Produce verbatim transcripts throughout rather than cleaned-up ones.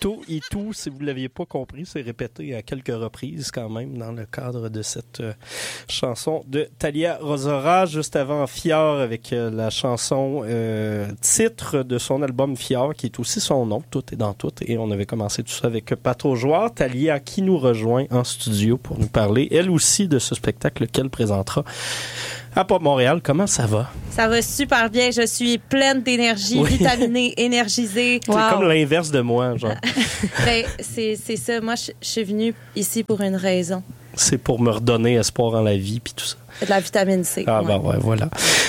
Ito, Ito, si vous ne l'aviez pas compris, c'est répété à quelques reprises quand même dans le cadre de cette euh, chanson de Thalia Rosora, juste avant Fior avec euh, la chanson euh, titre de son album Fior, qui est aussi son nom, Tout est dans tout. Et on avait commencé tout ça avec Pat aux joueurs. Thalia qui nous rejoint en studio pour nous parler, elle aussi, de ce spectacle qu'elle présentera à Pop Montréal. Comment ça va? Ça va super bien. Je suis pleine d'énergie, oui. Vitaminée, énergisée. C'est wow. Comme l'inverse de moi, genre. Ben, c'est, c'est ça. Moi, je, je suis venue ici pour une raison. C'est pour me redonner espoir en la vie puis tout ça. De la vitamine C. Ah, ouais. ben ouais, voilà.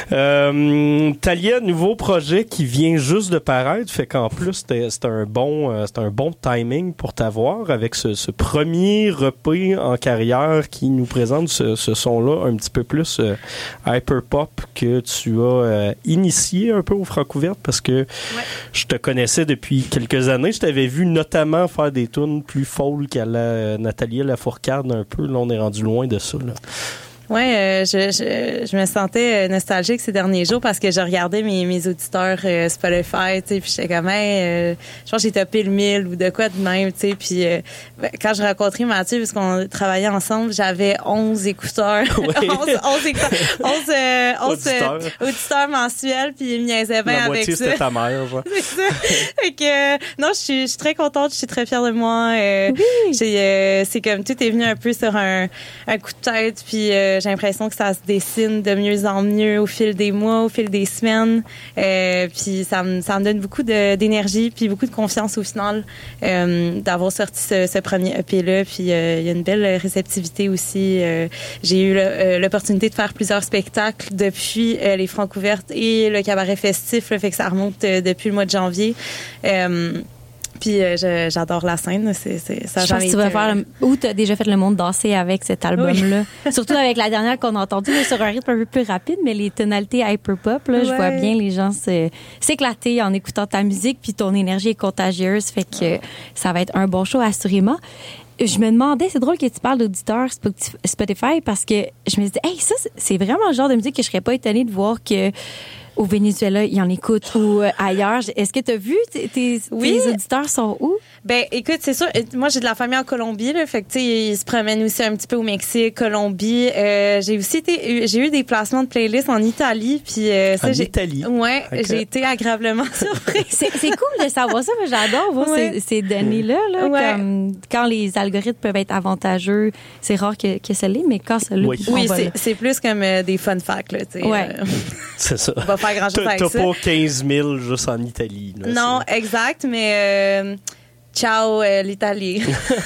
Euh, Thalia, nouveau projet qui vient juste de paraître, fait qu'en plus, c'était, c'était, un, bon, euh, c'était un bon timing pour t'avoir avec ce, ce premier E P en carrière qui nous présente ce, ce son-là un petit peu plus euh, hyper-pop que tu as euh, initié un peu au Francouverte parce que ouais. je te connaissais depuis quelques années. Je t'avais vu notamment faire des tunes plus folles qu'à la euh, Nathalie Lafourcade un peu. Là, on est rendu loin de ça, là. Oui, euh, je, je, je me sentais nostalgique ces derniers jours parce que je regardais mes, mes auditeurs euh, Spotify, tu sais, puis j'étais comme, hey, euh, je pense que j'ai topé le mille ou de quoi de même, tu sais, puis euh, quand j'ai rencontré Mathieu, parce qu'on travaillait ensemble, j'avais onze écouteurs, oui. onze, onze, écouteurs, onze, euh, onze auditeurs. Euh, auditeurs mensuels, puis il me niaisait bien avec ça. La moitié, c'était ta mère, genre. C'est ça. Fait que, euh, non, je suis, je suis très contente, je suis très fière de moi. Euh, oui. j'ai, euh, c'est comme, tout est venu un peu sur un, un coup de tête, puis euh, j'ai l'impression que ça se dessine de mieux en mieux au fil des mois, au fil des semaines. Euh, puis ça me, ça me donne beaucoup de, d'énergie puis beaucoup de confiance au final euh, d'avoir sorti ce, ce premier E P-là. Puis euh, il y a une belle réceptivité aussi. Euh, j'ai eu le, euh, l'opportunité de faire plusieurs spectacles depuis euh, les Francouvertes et le cabaret festif, là, fait que ça remonte euh, depuis le mois de janvier. Euh, Puis euh, je, j'adore la scène. C'est, c'est, ça je pense que tu vas faire... Le, ou tu as déjà fait le monde danser avec cet album-là. Oui. Surtout avec la dernière qu'on a entendue, là, sur un rythme un peu plus rapide, mais les tonalités hyper-pop, là, ouais. Je vois bien les gens se, s'éclater en écoutant ta musique, puis ton énergie est contagieuse, fait que oh. ça va être un bon show, assurément. Je me demandais, c'est drôle que tu parles d'auditeurs Spotify, parce que je me disais, hey, ça, c'est vraiment le genre de musique que je serais pas étonnée de voir que au Venezuela, ils en écoutent ou euh, ailleurs. Est-ce que tu as vu tes, tes, oui. tes auditeurs sont où? Ben, écoute, c'est sûr. Moi, j'ai de la famille en Colombie, là. Fait que, tu sais, ils se promènent aussi un petit peu au Mexique, Colombie. Euh, j'ai aussi été, j'ai eu des placements de playlists en Italie. Puis, euh, ça, en j'ai, Italie? Ouais, okay. J'ai été agréablement surprise. c'est, c'est cool de savoir ça. Moi, j'adore voir ouais. ces, ces données-là, là. Ouais. Comme, quand les algorithmes peuvent être avantageux, c'est rare que, que ça l'est, mais quand ça l'est, oui, oui c'est, c'est plus comme euh, des fun facts, là, tu sais. Ouais. Euh, c'est ça. On va faire grand-chose avec t'as ça. T'as pas quinze mille juste en Italie, là. Non, c'est... exact, mais... Euh, ciao, euh, l'Italie.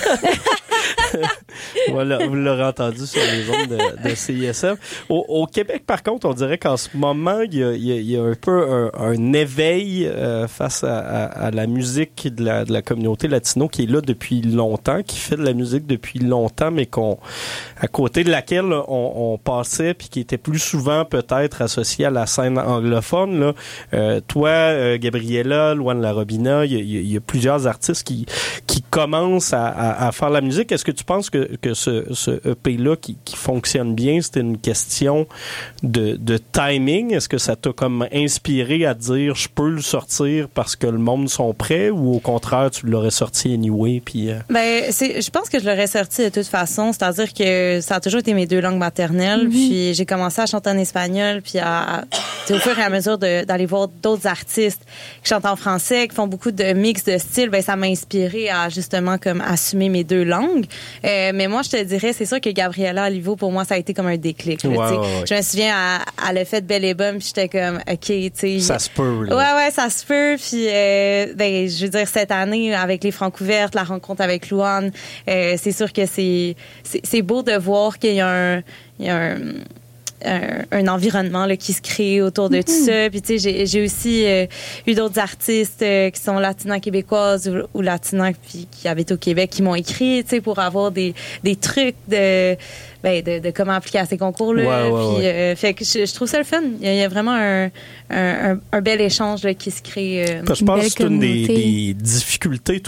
Voilà, vous l'aurez entendu sur les ondes de, de C I S F. Au, au Québec, par contre, on dirait qu'en ce moment, il y a, il y a, il y a un peu un, un éveil euh, face à, à, à la musique de la, de la communauté latino qui est là depuis longtemps, qui fait de la musique depuis longtemps, mais qu'on, à côté de laquelle on, on passait, puis qui était plus souvent peut-être associée à la scène anglophone. Là. Euh, toi, euh, Gabriella, Luan Larobina, il y, il y a plusieurs artistes qui, qui commencent à, à, à faire la musique. Est-ce que tu penses que, que ce, ce E P-là qui, qui fonctionne bien, c'était une question de, de timing? Est-ce que ça t'a comme inspiré à dire je peux le sortir parce que le monde sont prêts, ou au contraire tu l'aurais sorti anyway? Puis euh... ben, c'est, je pense que je l'aurais sorti de toute façon. C'est-à-dire que ça a toujours été mes deux langues maternelles. Mm-hmm. Puis j'ai commencé à chanter en espagnol, puis à, à au fur et à mesure de, d'aller voir d'autres artistes qui chantent en français, qui font beaucoup de mix de styles, ben ça m'a inspiré à justement comme assumer mes deux langues. Euh, mais moi, je te dirais, c'est sûr que Gabriella Olivo, pour moi, ça a été comme un déclic. Là, ouais, ouais, ouais. Je me souviens, à, à le fait de Belle et Bonne, puis j'étais comme, OK, tu sais. Ça se peut, là. Ouais, ouais, ça se peut. Puis, euh, ben, je veux dire, cette année, avec les Francouvertes, la rencontre avec Luan, euh, c'est sûr que c'est, c'est, c'est beau de voir qu'il y a un, il y a un, Un, un environnement là, qui se crée autour de mm-hmm. tout ça. Puis, tu sais, j'ai, j'ai aussi euh, eu d'autres artistes euh, qui sont latinas québécoises ou, ou latinas puis, qui habitent au Québec qui m'ont écrit, tu sais, pour avoir des, des trucs de, ben, de, de comment appliquer à ces concours-là. Ouais, ouais, puis, ouais. Euh, fait que je, je trouve ça le fun. Il y a, il y a vraiment un, un, un, un bel échange là, qui se crée. Euh, je pense que c'est une des, des difficultés, toi,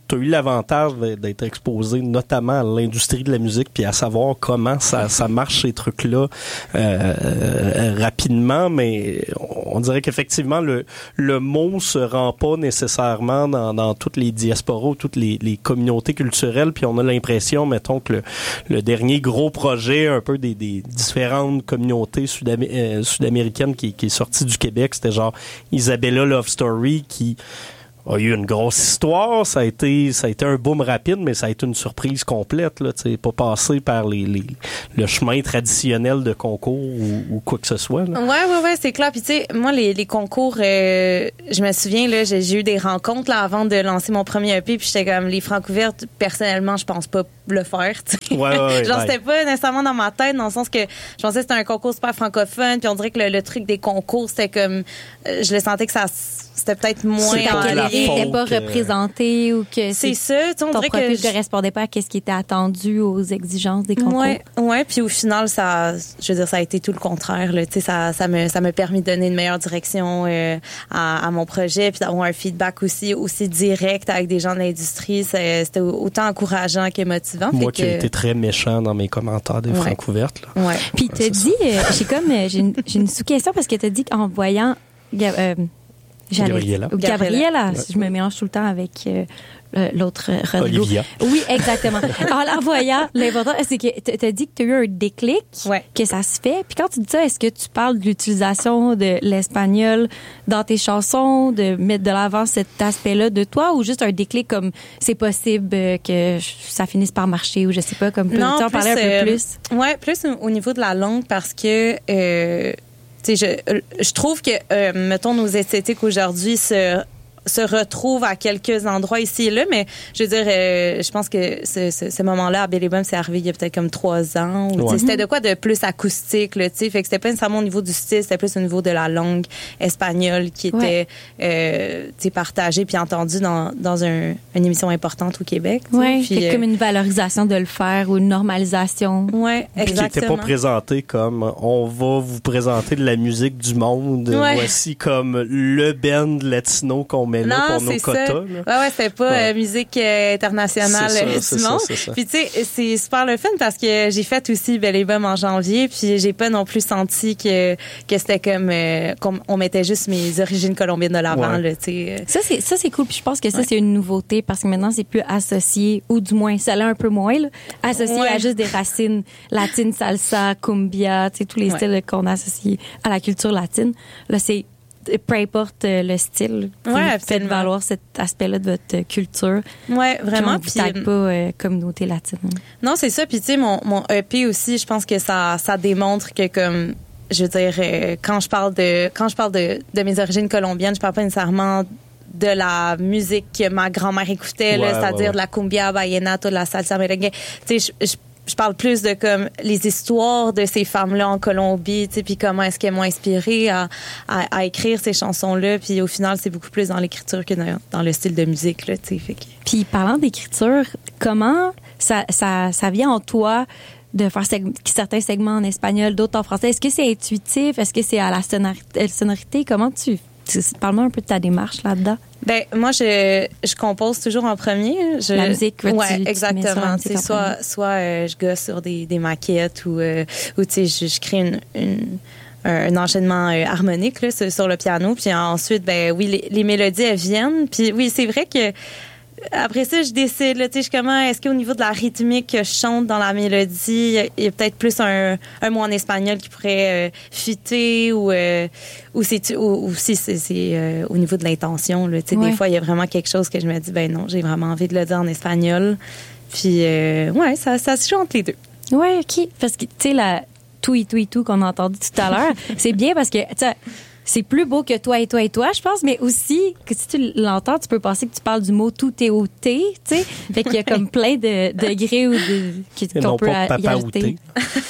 tu as eu l'avantage d'être exposé notamment à l'industrie de la musique puis à savoir comment ça, ça marche ces trucs-là euh, euh, rapidement, mais on dirait qu'effectivement le, le mot se rend pas nécessairement dans, dans toutes les diasporas ou toutes les, les communautés culturelles, puis on a l'impression, mettons, que le, le dernier gros projet un peu des, des différentes communautés sud-amé- euh, sud-américaines qui, qui est sorti du Québec, c'était genre Isabella Love Story qui a eu une grosse histoire, ça a été ça a été un boom rapide, mais ça a été une surprise complète là, tu sais, pas passé par les, les le chemin traditionnel de concours ou, ou quoi que ce soit là. Ouais ouais ouais, c'est clair. Puis tu sais, moi les les concours euh, je me souviens là, j'ai, j'ai eu des rencontres là avant de lancer mon premier E P, puis j'étais comme les francs ouvertes, personnellement, je pense pas le faire, tu sais. Ouais, ouais, ouais, genre ouais. C'était pas nécessairement dans ma tête, dans le sens que je pensais que c'était un concours super francophone, puis on dirait que le, le truc des concours, c'était comme euh, je le sentais que ça c'était peut-être moins C'est Quand pas de la il n'était pas faute, euh, représenté ou que c'est ça, tu sais, on ton dirait profil que ne je- correspondait pas à ce qui était attendu aux exigences des concours. Ouais, ouais, puis au final ça je veux dire ça a été tout le contraire là, tu sais ça ça me ça m'a permis de donner une meilleure direction euh, à, à mon projet, puis d'avoir un feedback aussi aussi direct avec des gens de l'industrie, c'est, c'était autant encourageant que motivant. Moi fait qui que, ai été très méchant dans mes commentaires des Ouais. francs ouvertes là. ouais. Puis t'as dit, euh, j'ai comme, euh, j'ai une, j'ai une sous-question parce que t'as dit qu'en voyant Ga- euh, j'allais- Gabriella. ou Gabriella, Ouais. je me mélange tout le temps avec euh, euh, l'autre euh, Rodrigo. Olivia. Oui, exactement. En la voyant, l'important, c'est que t- t'as dit que t'as eu un déclic, Ouais. que ça se fait. Puis quand tu dis ça, est-ce que tu parles de l'utilisation de l'espagnol dans tes chansons, de mettre de l'avant cet aspect-là de toi, ou juste un déclic comme c'est possible euh, que ça finisse par marcher, ou je sais pas, comme peux-tu en parler un euh, peu plus? Ouais, plus au- au niveau de la langue parce que euh, tu sais je je trouve que euh, mettons nos esthétiques aujourd'hui se se retrouvent à quelques endroits ici et là, mais je veux dire, euh, je pense que ce, ce, ce moment-là à Bellybum, c'est arrivé il y a peut-être comme trois ans. Ou, tu sais, Ouais. C'était de quoi de plus acoustique, là, tu sais, fait que c'était pas nécessairement au niveau du style, c'était plus au niveau de la langue espagnole qui était Ouais. euh, tu sais, partagée puis entendue dans, dans un, une émission importante au Québec. tu sais. Oui, Puis, c'est euh, comme une valorisation de le faire ou une normalisation. ouais, Puis qui n'était exactement. pas présenté comme on va vous présenter de la musique du monde, Ouais. voici comme le band latino qu'on met là Non, pour nos c'est quotas. ça. là. Ouais, ouais, c'était pas Ouais. euh, musique euh, internationale C'est ça, euh, c'est du ça, monde. c'est ça. Puis tu sais, c'est super le fun parce que j'ai fait aussi Bellybum en janvier, puis j'ai pas non plus senti que que c'était comme euh, qu'on on mettait juste mes origines colombiennes de l'avant Ouais. là, tu sais. Ça, c'est, ça, c'est cool. Puis je pense que ça, Ouais. c'est une nouveauté parce que maintenant, c'est plus associé, ou du moins, ça l'est un peu moins, là, associé Ouais. à juste des racines latines, salsa, cumbia, tu sais, tous les Ouais. styles qu'on associe à la culture latine. Là, c'est, peu importe euh, le style, vous Ouais, faites absolument. valoir cet aspect-là de votre culture. Ouais, vraiment. Puis Puis on vous tag pas euh, communauté latine. non, c'est ça. Puis tu sais, mon mon E P aussi, je pense que ça ça démontre que comme je veux dire euh, quand je parle de quand je parle de de mes origines colombiennes, je parle pas nécessairement de la musique que ma grand-mère écoutait, là, Ouais, c'est-à-dire ouais, ouais. de la cumbia, vallenato, de la salsa merengue. Tu sais, je, je je parle plus de comme les histoires de ces femmes-là en Colombie, tu sais, puis comment est-ce qu'elles m'ont inspirée à, à, à écrire ces chansons-là. Puis au final, c'est beaucoup plus dans l'écriture que dans, dans le style de musique, là, tu sais. Fait que... Puis parlant d'écriture, comment ça, ça, ça vient en toi de faire seg- certains segments en espagnol, d'autres en français? Est-ce que c'est intuitif? Est-ce que c'est à la sonori- sonorité? Comment tu... tu- Parle-moi un peu de ta démarche là-dedans. Ben moi je je compose toujours en premier. Je, La musique, ouais, ouais, tu- tu mets ça exactement. en Tu sais, musique en soit premier. soit euh, je gosse sur des, des maquettes ou euh, ou tu sais je, je crée une, une un, un enchaînement euh, harmonique là, sur, sur le piano, puis ensuite ben oui les, les mélodies elles viennent, puis oui c'est vrai que après ça, je décide, là, tu sais, je comment, est-ce qu'au niveau de la rythmique que je chante dans la mélodie, il y a peut-être plus un, un mot en espagnol qui pourrait euh, fitter ou, euh, ou c'est, ou, ou si c'est, c'est euh, au niveau de l'intention, là, tu sais, Ouais. des fois, il y a vraiment quelque chose que je me dis, ben non, j'ai vraiment envie de le dire en espagnol. Puis, euh, ouais, ça, ça se joue entre les deux. Ouais, OK. Parce que, tu sais, la tout et tout et tout qu'on a entendu tout à l'heure, c'est bien parce que, tu sais, c'est plus beau que toi et toi et toi, je pense, mais aussi que si tu l'entends, tu peux penser que tu parles du mot tout et au thé, tu sais. Fait qu'il y a comme plein de degrés ou de, qui- Et qu'on non peut pas a- y papa ou ajouter. thé.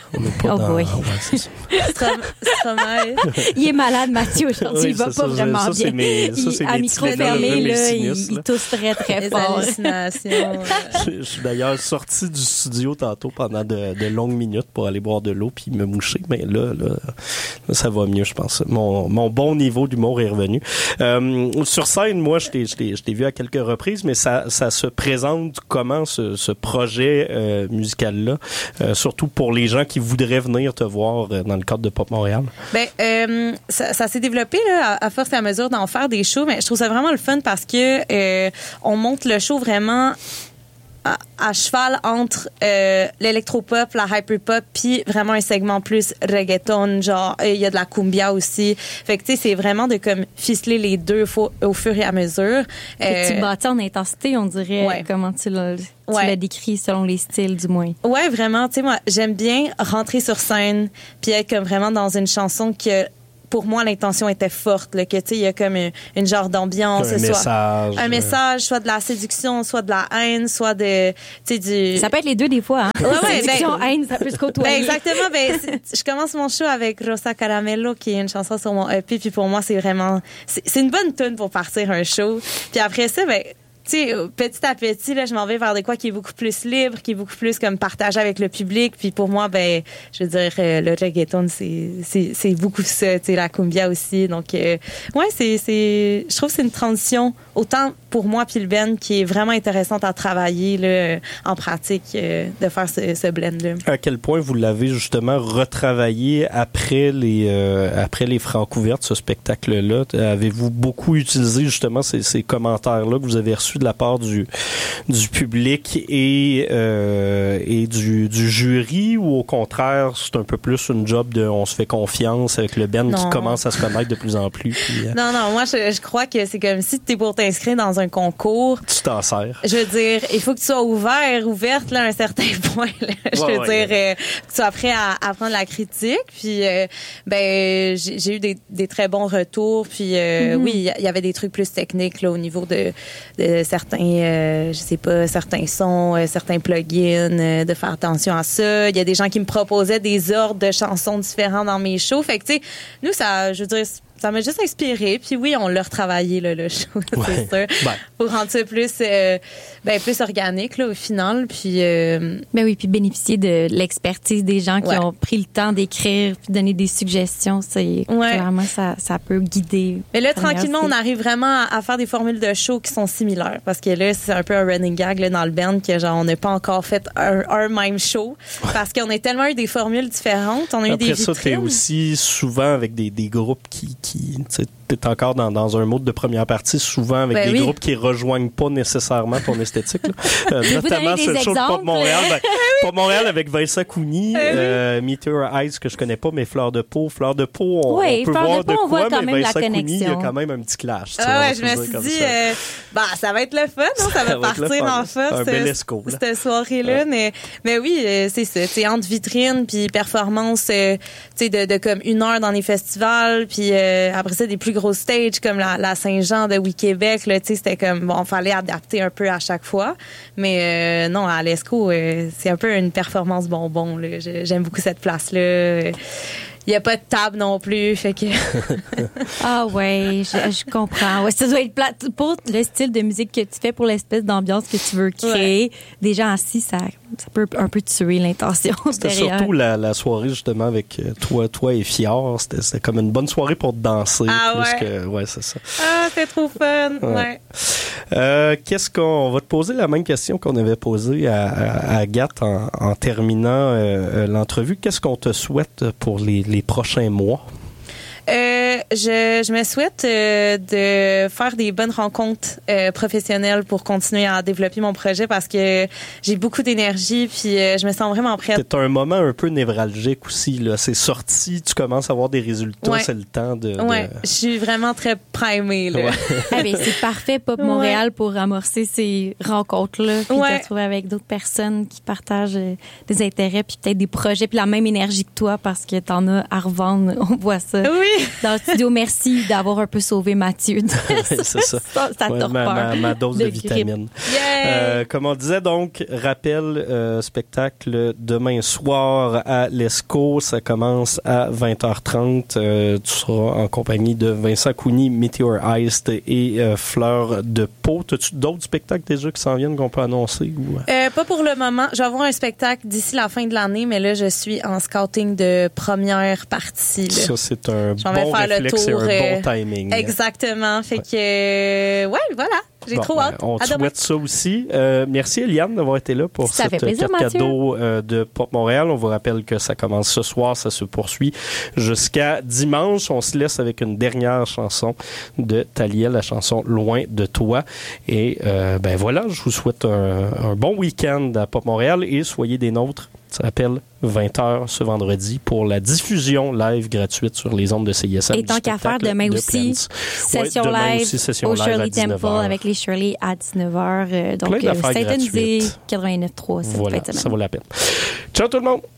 On n'est pas oh dans... boy. Ouais, Stromae. Il est malade, Mathieu, aujourd'hui. Oui, il va pas ça, vraiment ça, bien. C'est mes, ça, c'est il, à mes micro Tylenol, fermé, mes là, il, sinus, là. il tousse très, très Les fort. hallucinations. Je, je suis d'ailleurs sorti du studio tantôt pendant de, de longues minutes pour aller boire de l'eau puis me moucher, mais là, là, là ça va mieux, je pense. Mon, mon bon niveau d'humour est revenu. Euh, sur scène, moi, je t'ai, je t'ai, je t'ai vu à quelques reprises, mais ça, ça se présente comment ce, ce projet euh, musical-là, euh, surtout pour les gens qui voudraient venir te voir euh, dans le cadre de Pop Montréal? Ben, euh, ça, ça s'est développé là, à, à force et à mesure d'en faire des shows, mais je trouve ça vraiment le fun parce que euh, on monte le show vraiment à, à cheval entre euh, l'électropop, la hyperpop, puis vraiment un segment plus reggaeton, genre il euh, y a de la cumbia aussi. Fait que tu sais, c'est vraiment de comme ficeler les deux fo- au fur et à mesure. Euh, tu bâtis en intensité, on dirait, ouais. comment tu l'as, tu ouais. l'as décrit selon les styles, du moins. Ouais, vraiment. Tu sais, moi, j'aime bien rentrer sur scène puis être comme vraiment dans une chanson que pour moi, l'intention était forte, là, que tu sais, il y a comme une, une genre d'ambiance, un soit message, un message, soit de la séduction, soit de la haine, soit de, tu sais, du. Ça peut être les deux des fois, hein. Ouais, ouais, séduction, ben, haine, ça peut se côtoyer. Ben exactement. Ben, je commence mon show avec Rosa Caramello, qui est une chanson sur mon E P, puis pour moi, c'est vraiment, c'est, c'est une bonne tune pour partir un show. Puis après ça, ben. Tu sais, petit à petit, là, je m'en vais vers de quoi qui est beaucoup plus libre, qui est beaucoup plus comme partagé avec le public. Puis pour moi, ben, je veux dire, euh, le reggaeton, c'est, c'est, c'est beaucoup ça. Tu sais, la cumbia aussi. Donc, euh, ouais, c'est, c'est, je trouve que c'est une transition autant pour moi puis le band qui est vraiment intéressante à travailler là, en pratique, euh, de faire ce, ce blend-là. À quel point vous l'avez justement retravaillé après les euh, après les Francouvertes, ce spectacle-là? Avez-vous beaucoup utilisé justement ces, ces commentaires-là que vous avez reçus de la part du du public et euh, et du, du jury, ou au contraire c'est un peu plus une job de on se fait confiance avec le band non. qui commence à se connaître de plus en plus? Puis, euh, non non moi je, je crois que c'est comme si tu es pour t'inscrire dans un concours, tu t'en sers. Je veux dire, il faut que tu sois ouvert, ouverte là, à un certain point. Là. Je ouais, veux ouais, dire, ouais. Euh, que tu sois prêt à, à prendre la critique. Puis, euh, ben, j'ai, j'ai eu des, des très bons retours. Puis, euh, mm-hmm. oui, il y avait des trucs plus techniques là au niveau de, de certains, euh, je sais pas, certains sons, euh, certains plugins, euh, de faire attention à ça. Il y a des gens qui me proposaient des ordres de chansons différents dans mes shows. Fait que, tu sais, nous, ça, je veux dire, ça m'a juste inspiré. Puis oui, on l'a retravaillé, là, le show, ouais. c'est sûr. Ben. Pour rendre ça plus, euh, ben, plus organique, là, au final. Puis, euh... ben oui, puis bénéficier de l'expertise des gens qui ouais. ont pris le temps d'écrire puis donner des suggestions. C'est ouais. clairement, ça, ça peut guider. Mais là, tranquillement, on arrive vraiment à, à faire des formules de show qui sont similaires. Parce que là, c'est un peu un running gag, là, dans le band, que genre, on n'a pas encore fait un, un même show. Ouais. Parce qu'on a tellement eu des formules différentes. On a Après eu des ça, vitrines. t'es aussi souvent avec des, des groupes qui, qui t'es encore dans, dans un mode de première partie, souvent avec ben des oui. groupes qui rejoignent pas nécessairement ton esthétique. Euh, notamment ce show de Pop Montréal. Ben, Pop Montréal avec Vincent Cougny, ben euh, Meteor Eyes que je connais pas, mais Fleur de Peau. Fleur de Peau, on, oui, on peut Fleur voir de, peau, de on quoi, voit mais Vincent Cougny, il y a quand même un petit clash. Ah ouais, je me suis dit, euh, bah, ça va être le fun, hein? ça va ça partir va en force. Un bel esco, cette soirée-là. Ouais. Mais, mais oui, euh, c'est ça. C'est entre vitrine puis performance euh, de, de comme une heure dans les festivals, puis euh, après ça, des plus gros stages comme la, la Saint-Jean de Oui-Québec, là, tu sais, c'était comme, bon, fallait adapter un peu à chaque fois. Mais euh, non, à l'Esco, euh, c'est un peu une performance bonbon, là. J'aime beaucoup cette place-là. Il n'y a pas de table non plus, fait que... ah ouais, je, je comprends. Ouais, ça doit être plat. Pour le style de musique que tu fais, pour l'espèce d'ambiance que tu veux créer, ouais. des gens assis, ça, ça peut un peu tuer l'intention. C'était derrière. surtout la, la soirée, justement, avec toi toi et Fior. C'était, c'était comme une bonne soirée pour danser. Ah plus ouais? Que, ouais, c'est ça. Ah, c'est trop fun, ouais. ouais. Euh, qu'est-ce qu'on... On va te poser la même question qu'on avait posée à, à, à Agathe en, en terminant euh, l'entrevue. Qu'est-ce qu'on te souhaite pour les, les prochains mois? Euh, je, je me souhaite euh, de faire des bonnes rencontres euh, professionnelles pour continuer à développer mon projet parce que j'ai beaucoup d'énergie puis euh, je me sens vraiment prête. C'est un moment un peu névralgique aussi, là. C'est sorti, tu commences à avoir des résultats, ouais. c'est le temps de... de... Ouais, je suis vraiment très primée, là. Ouais. ah, ben, c'est parfait, Pop Montréal, ouais. pour amorcer ces rencontres-là puis ouais. te retrouver avec d'autres personnes qui partagent euh, des intérêts puis peut-être des projets puis la même énergie que toi parce que t'en as à revendre, on voit ça. Oui. dans le studio. Merci d'avoir un peu sauvé Mathieu. C'est ça. ça, ça ouais, ma, ma, ma dose de, de vitamines. Euh, comme on disait donc, rappel, euh, spectacle demain soir à l'Esco. Ça commence à vingt heures trente. Euh, tu seras en compagnie de Vincent Cougny, Meteor Iced et euh, Fleur de Peau. As-tu d'autres spectacles déjà qui s'en viennent qu'on peut annoncer? Ou... Euh, pas pour le moment. Je vais avoir un spectacle d'ici la fin de l'année, mais là, je suis en scouting de première partie. Là. Ça, c'est un bon réflexe et un bon timing. Exactement. Fait ouais. que, euh, ouais, voilà. J'ai bon, trop ben, hâte. On te souhaite ça aussi. Euh, merci, Eliane, d'avoir été là pour ça cette plaisir, carte cadeau euh, de Pop Montréal. On vous rappelle que ça commence ce soir, ça se poursuit jusqu'à dimanche. On se laisse avec une dernière chanson de Thalia, la chanson Loin de toi. Et euh, ben voilà, je vous souhaite un, un bon week-end à Pop Montréal et soyez des nôtres. Ça s'appelle vingt heures ce vendredi pour la diffusion live gratuite sur les ondes de C I S M. Et tant qu'à faire, demain aussi, session ouais, demain live aussi, session au live Shirley à dix-neuf heures. Temple avec les Shirley à dix-neuf heures. Euh, donc, euh, syntonisé quatre-vingt-neuf virgule trois. Voilà, ça vaut la peine. Ciao tout le monde!